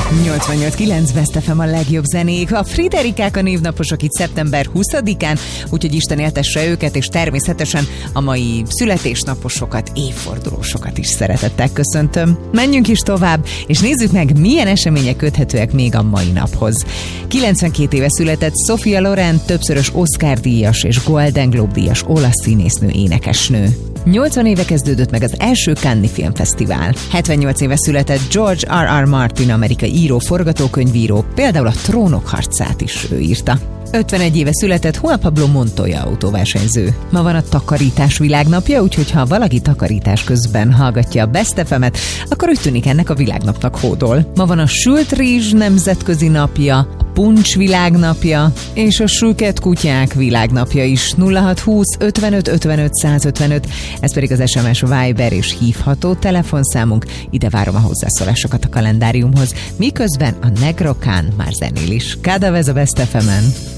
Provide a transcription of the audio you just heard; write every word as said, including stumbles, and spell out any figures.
nyolcvannyolc kilenc Best ef em a legjobb zenék. A Friderikák a névnaposok itt szeptember huszadikán, úgyhogy Isten éltesse őket, és természetesen a mai születésnaposokat, évfordulósokat is szeretettel köszöntöm. Menjünk is tovább, és nézzük meg, milyen események köthetőek még a mai naphoz. kilencvenkét éve született Sophia Loren, többszörös Oscar-díjas és Golden Globe-díjas olasz színésznő, énekesnő. nyolcvan éve kezdődött meg az első Cannes Filmfesztivál. hetvennyolc éve született George er er. Martin, amerikai író, forgatókönyvíró, például a Trónok harcát is ő írta. ötvenegy éve született Juan Pablo Montoya autóversenyző. Ma van a takarítás világnapja, úgyhogy ha valaki takarítás közben hallgatja a Best ef emet, akkor úgy tűnik, ennek a világnapnak hódol. Ma van a sült rizs nemzetközi napja, a puncs világnapja, és a sülket kutyák világnapja is. nulla hat húsz ötvenöt ötvenöt százötvenöt, ez pedig az es em es, Viber és hívható telefonszámunk. Ide várom a hozzászólásokat a kalendáriumhoz, miközben a Negrokán már zenél is. Kádavez a Best ef emen.